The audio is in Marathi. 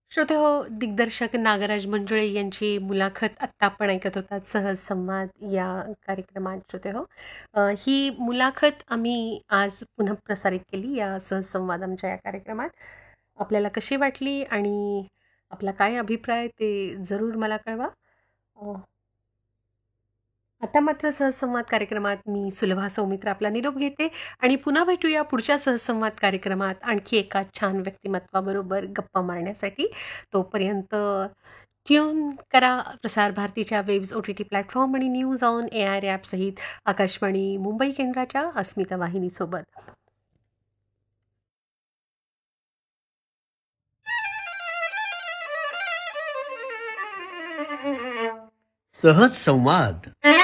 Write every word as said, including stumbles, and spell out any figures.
श्रोतेहो, दिग्दर्शक नागराज मंजुळे यांची मुलाखत आत्ता आपण ऐकत होतात सहज संवाद या कार्यक्रमात. श्रोतेहो, अ, ही मुलाखत आम्ही आज पुन्हा प्रसारित केली या सहज संवाद आमच्या या कार्यक्रमात. आपल्याला कशी वाटली आणि आपला काय अभिप्राय ते जरूर मला कळवा. अ, आता मात्र सहज संवाद कार्यक्रमात मी सुलभा सौमित्र आपला निरोप घेते आणि पुन्हा भेटूया पुढच्या सहज संवाद कार्यक्रमात आणखी एका छान व्यक्तिमत्वाबरोबर गप्पा मारण्यासाठी. तोपर्यंत ट्यून करा प्रसार भारतीच्या webs O T T platform आणि news on A R app सहित आकाशवाणी मुंबई केंद्राच्या अस्मिता वाहिनीसोबत. सहज संवाद